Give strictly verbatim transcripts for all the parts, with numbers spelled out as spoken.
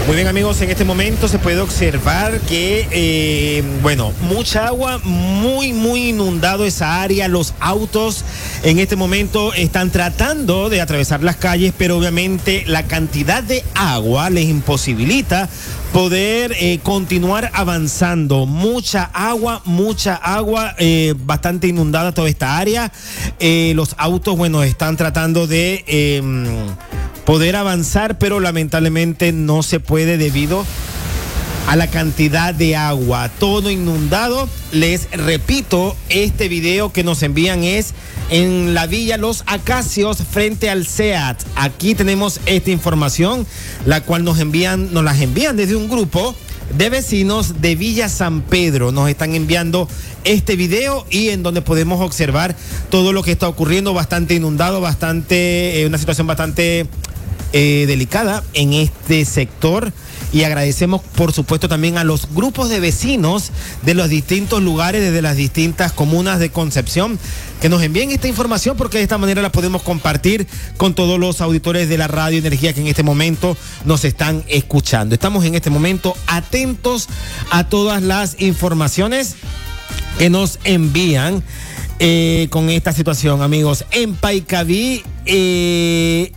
Muy bien, amigos, en este momento se puede observar que, eh, bueno, mucha agua, muy, muy inundado esa área. Los autos en este momento están tratando de atravesar las calles, pero obviamente la cantidad de agua les imposibilita poder eh, continuar avanzando. Mucha agua, mucha agua, eh, bastante inundada toda esta área. Eh, los autos, bueno, están tratando de eh, poder avanzar, pero lamentablemente no se puede debido a la cantidad de agua. Todo inundado. Les repito, este video que nos envían es en la Villa Los Acacios frente al SEAT. Aquí tenemos esta información, la cual nos envían, nos las envían desde un grupo de vecinos de Villa San Pedro. Nos están enviando este video y en donde podemos observar todo lo que está ocurriendo, bastante inundado, bastante, eh, una situación bastante eh, delicada en este sector. Y agradecemos, por supuesto, también a los grupos de vecinos de los distintos lugares, desde las distintas comunas de Concepción, que nos envíen esta información, porque de esta manera la podemos compartir con todos los auditores de la Radio Energía que en este momento nos están escuchando. Estamos en este momento atentos a todas las informaciones que nos envían eh, con esta situación, amigos. En Paicaví, eh,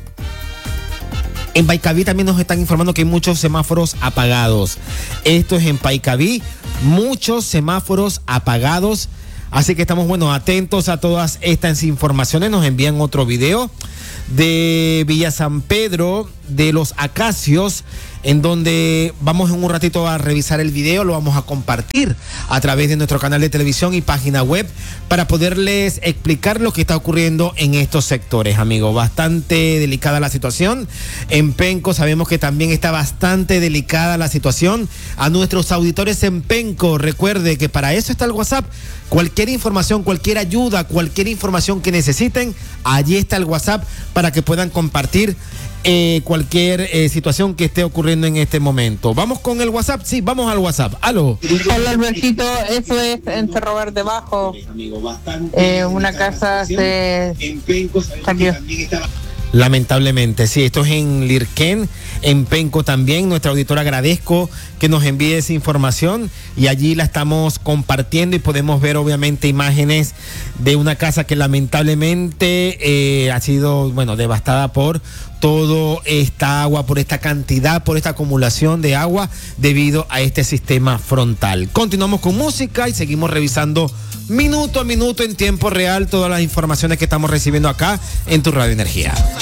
En Paicaví también nos están informando que hay muchos semáforos apagados. Esto es en Paicaví, muchos semáforos apagados. Así que estamos, bueno, atentos a todas estas informaciones. Nos envían otro video de Villa San Pedro, de Los Acacios, en donde vamos en un ratito a revisar el video, lo vamos a compartir a través de nuestro canal de televisión y página web para poderles explicar lo que está ocurriendo en estos sectores, amigos. Bastante delicada la situación. En Penco sabemos que también está bastante delicada la situación. A nuestros auditores en Penco, recuerde que para eso está el WhatsApp. Cualquier información, cualquier ayuda, cualquier información que necesiten, allí está el WhatsApp para que puedan compartir Eh, cualquier eh, situación que esté ocurriendo en este momento. Vamos con el WhatsApp. Sí, vamos al WhatsApp. Aló. Hola, Albertito, eso es en Cerro Verde Bajo. Eh, una casa se salió. Lamentablemente, sí, esto es en Lirquén, en Penco también. Nuestra auditora, agradezco que nos envíe esa información y allí la estamos compartiendo y podemos ver obviamente imágenes de una casa que lamentablemente eh, ha sido, bueno, devastada por todo esta agua, por esta cantidad, por esta acumulación de agua debido a este sistema frontal. Continuamos con música y seguimos revisando minuto a minuto en tiempo real todas las informaciones que estamos recibiendo acá en tu Radio Energía.